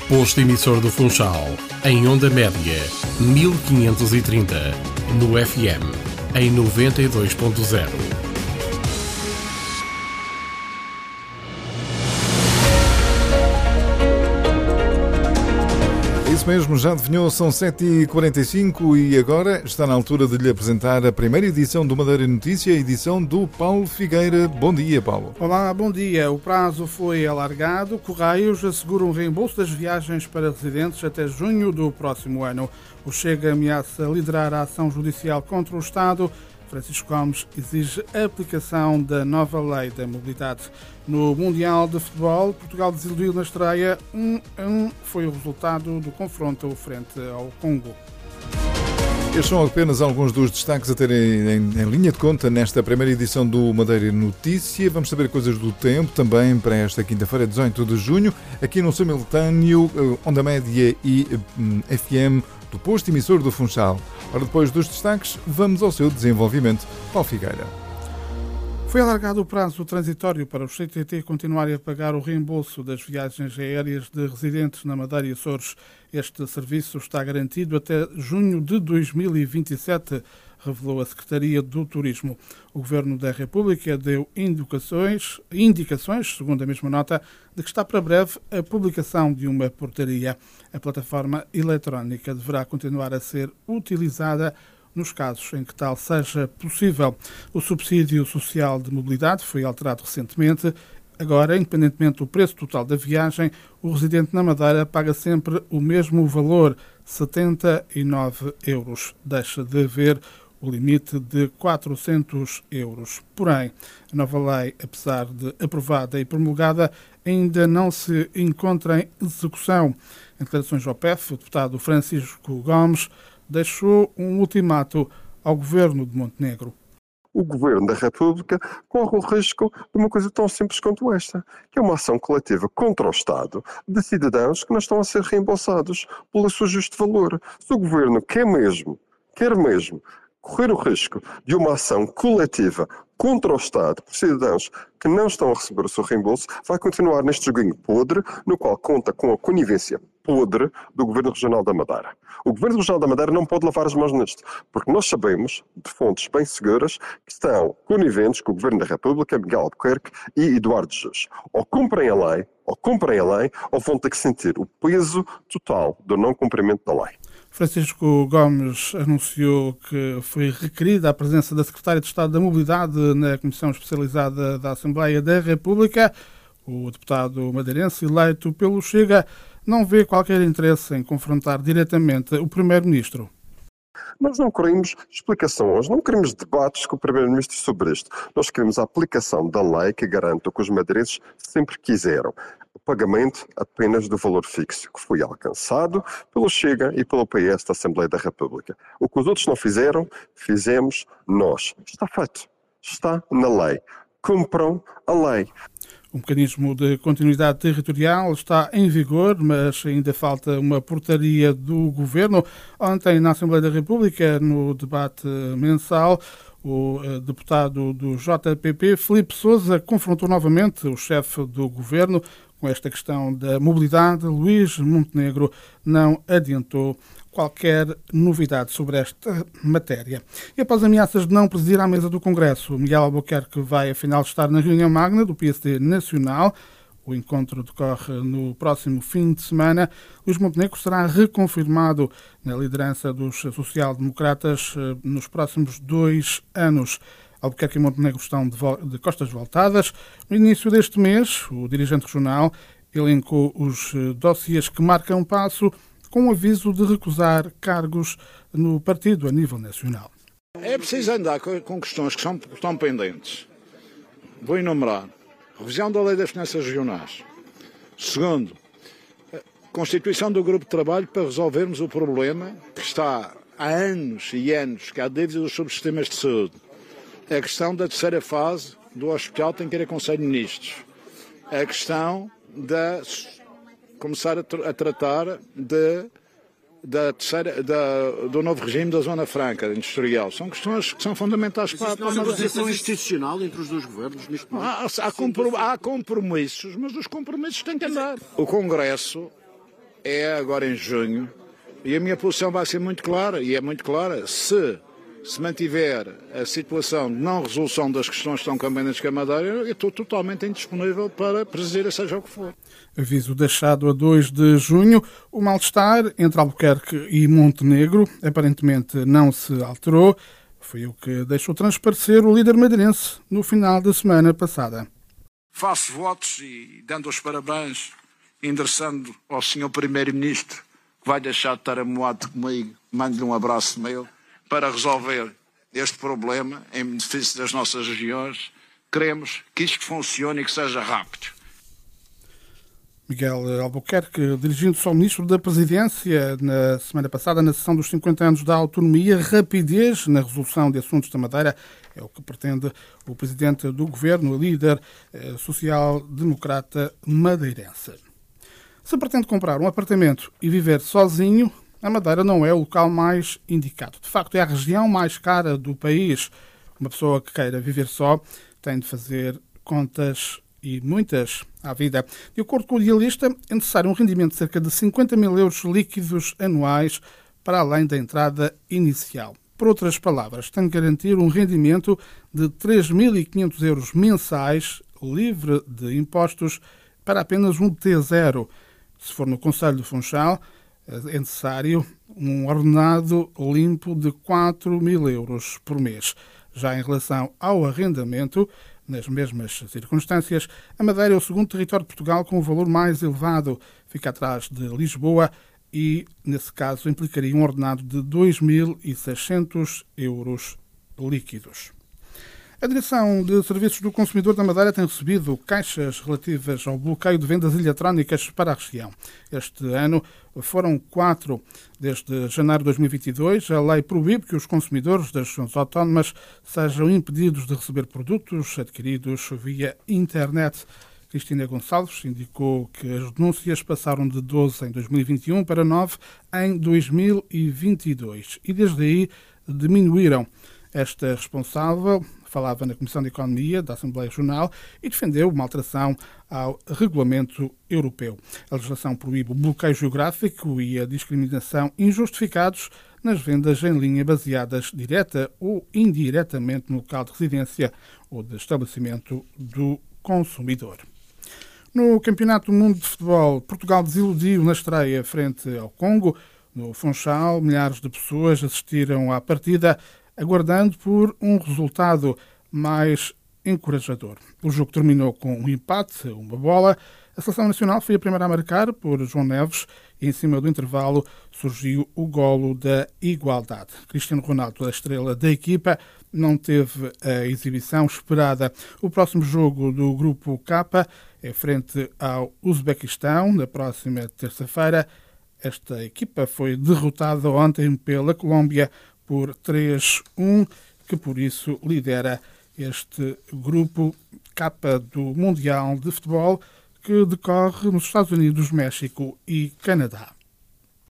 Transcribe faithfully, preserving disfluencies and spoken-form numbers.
Posto emissor do Funchal, em onda média, mil quinhentos e trinta, no F M, em noventa e dois ponto zero. Isso mesmo, já adivinhou, são sete e quarenta e cinco e agora está na altura de lhe apresentar a primeira edição do Madeira Notícia, a edição do Paulo Figueira. Bom dia, Paulo. Olá, bom dia. O prazo foi alargado. Correios assegura um reembolso das viagens para residentes até junho do próximo ano. O Chega ameaça liderar a ação judicial contra o Estado. Francisco Gomes exige a aplicação da nova lei da mobilidade. No Mundial de Futebol, Portugal desiludiu na estreia. um a um foi o resultado do confronto frente ao Congo. Estes são apenas alguns dos destaques a terem em, em linha de conta nesta primeira edição do Madeira Notícia. Vamos saber coisas do tempo também para esta quinta-feira, dezoito de junho, aqui no simultâneo, onda média e um, F M do posto emissor do Funchal. Ora, depois dos destaques, vamos ao seu desenvolvimento. Paulo Figueira. Foi alargado o prazo transitório para os C T T continuarem a pagar o reembolso das viagens aéreas de residentes na Madeira e Açores. Este serviço está garantido até junho de dois mil e vinte e sete, revelou a Secretaria do Turismo. O Governo da República deu indicações, indicações, segundo a mesma nota, de que está para breve a publicação de uma portaria. A plataforma eletrónica deverá continuar a ser utilizada nos casos em que tal seja possível. O subsídio social de mobilidade foi alterado recentemente. Agora, independentemente do preço total da viagem, o residente na Madeira paga sempre o mesmo valor, setenta e nove euros. Deixa de haver o limite de quatrocentos euros. Porém, a nova lei, apesar de aprovada e promulgada, ainda não se encontra em execução. Em declarações ao P E F, o deputado Francisco Gomes deixou um ultimato ao governo de Montenegro. O Governo da República corre o risco de uma coisa tão simples quanto esta, que é uma ação coletiva contra o Estado de cidadãos que não estão a ser reembolsados pelo seu justo valor. Se o Governo quer mesmo, quer mesmo, correr o risco de uma ação coletiva contra o Estado por cidadãos que não estão a receber o seu reembolso, vai continuar neste joguinho podre, no qual conta com a conivência podre do Governo Regional da Madeira. O Governo Regional da Madeira não pode lavar as mãos nisto, porque nós sabemos, de fontes bem seguras, que estão coniventes com o Governo da República, Miguel Albuquerque e Eduardo Jesus. Ou cumprem a lei, ou cumprem a lei, ou vão ter que sentir o peso total do não cumprimento da lei. Francisco Gomes anunciou que foi requerida a presença da Secretária de Estado da Mobilidade na Comissão Especializada da Assembleia da República. O deputado madeirense eleito pelo Chega não vê qualquer interesse em confrontar diretamente o Primeiro-Ministro. Nós não queremos explicações, não queremos debates com o Primeiro-Ministro sobre isto. Nós queremos a aplicação da lei que garanta o que os madeirenses sempre quiseram. O pagamento apenas do valor fixo, que foi alcançado pelo Chega e pelo P S da Assembleia da República. O que os outros não fizeram, fizemos nós. Está feito. Está na lei. Cumpram a lei. O mecanismo de continuidade territorial está em vigor, mas ainda falta uma portaria do Governo. Ontem, na Assembleia da República, no debate mensal, o deputado do J P P, Filipe Sousa, confrontou novamente o chefe do Governo com esta questão da mobilidade. Luís Montenegro não adiantou qualquer novidade sobre esta matéria. E após ameaças de não presidir à mesa do Congresso, Miguel Albuquerque vai afinal estar na reunião magna do P S D Nacional. O encontro decorre no próximo fim de semana. Luís Montenegro será reconfirmado na liderança dos social-democratas nos próximos dois anos. Albuquerque e Montenegro estão de, vo- de costas voltadas. No início deste mês, o dirigente regional elencou os dossiês que marcam passo, com um aviso de recusar cargos no partido a nível nacional. É preciso andar com questões que são, estão pendentes. Vou enumerar. Revisão da Lei das Finanças Regionais. Segundo, constituição do grupo de trabalho para resolvermos o problema que está há anos e anos, que há dívidas sobre os sistemas de saúde. A questão da terceira fase do hospital tem que ir a Conselho de Ministros. A questão da começar a, tra- a tratar de, da terceira, da, do novo regime da Zona Franca industrial. São questões que são fundamentais mas para, para a negociação institucional entre os dois governos neste momento. Há, há, comprom- há compromissos, mas os compromissos têm que andar. O Congresso é agora em junho, e a minha posição vai ser muito clara, e é muito clara, se se mantiver a situação de não resolução das questões que estão cambentes com a Madeira, eu estou totalmente indisponível para presidir, seja o que for. Aviso deixado a dois de junho. O mal-estar entre Albuquerque e Montenegro aparentemente não se alterou. Foi o que deixou transparecer o líder madeirense no final da semana passada. Faço votos e dando os parabéns, endereçando ao senhor Primeiro-Ministro, que vai deixar de estar amoado comigo, mando-lhe um abraço meu, para resolver este problema em benefício das nossas regiões. Queremos que isto funcione e que seja rápido. Miguel Albuquerque, dirigindo-se ao Ministro da Presidência na semana passada, na sessão dos cinquenta anos da autonomia, rapidez na resolução de assuntos da Madeira é o que pretende o Presidente do Governo, o líder social-democrata madeirense. Se pretende comprar um apartamento e viver sozinho, a Madeira não é o local mais indicado. De facto, é a região mais cara do país. Uma pessoa que queira viver só tem de fazer contas e muitas à vida. De acordo com o Idealista, é necessário um rendimento de cerca de cinquenta mil euros líquidos anuais para além da entrada inicial. Por outras palavras, tem de garantir um rendimento de três mil e quinhentos euros mensais, livre de impostos, para apenas um T zero. Se for no Concelho do Funchal, é necessário um ordenado limpo de quatro mil euros por mês. Já em relação ao arrendamento, nas mesmas circunstâncias, a Madeira é o segundo território de Portugal com o valor mais elevado. Fica atrás de Lisboa e, nesse caso, implicaria um ordenado de dois mil e seiscentos euros líquidos. A Direção de Serviços do Consumidor da Madeira tem recebido queixas relativas ao bloqueio de vendas eletrónicas para a região. Este ano foram quatro. Desde janeiro de dois mil e vinte e dois, a lei proíbe que os consumidores das regiões autónomas sejam impedidos de receber produtos adquiridos via internet. Cristina Gonçalves indicou que as denúncias passaram de doze em dois mil e vinte e um para nove em dois mil e vinte e dois e desde aí diminuíram. Esta responsável falava na Comissão de Economia da Assembleia Regional e defendeu uma alteração ao regulamento europeu. A legislação proíbe o bloqueio geográfico e a discriminação injustificados nas vendas em linha baseadas direta ou indiretamente no local de residência ou de estabelecimento do consumidor. No Campeonato do Mundo de Futebol, Portugal desiludiu na estreia frente ao Congo. No Funchal, milhares de pessoas assistiram à partida, aguardando por um resultado mais encorajador. O jogo terminou com um empate, uma bola. A seleção nacional foi a primeira a marcar por João Neves e em cima do intervalo surgiu o golo da igualdade. Cristiano Ronaldo, a estrela da equipa, não teve a exibição esperada. O próximo jogo do Grupo K é frente ao Uzbequistão, na próxima terça-feira. Esta equipa foi derrotada ontem pela Colômbia por três a um, que por isso lidera este grupo K do Mundial de Futebol, que decorre nos Estados Unidos, México e Canadá.